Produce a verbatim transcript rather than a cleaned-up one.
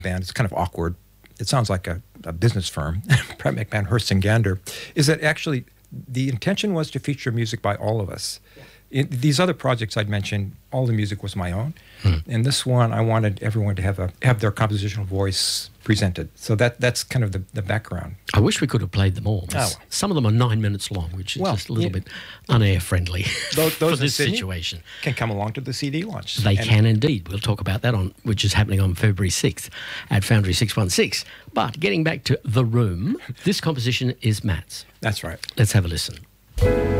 band, it's kind of awkward. It sounds like a, a business firm, Pratt McMahon, Hurst and Gander, is that actually the intention was to feature music by all of us. In these other projects I'd mentioned, all the music was my own. Hmm. And this one, I wanted everyone to have a have their compositional voice presented. So that that's kind of the, the background. I wish we could have played them all. Oh, well. Some of them are nine minutes long, which is well, just a little yeah. bit unair friendly those, those for this Sydney situation. Can come along to the C D launch. They and can indeed. We'll talk about that, on which is happening on February sixth at Foundry six one six. But getting back to The Room, this composition is Matt's. That's right. Let's have a listen.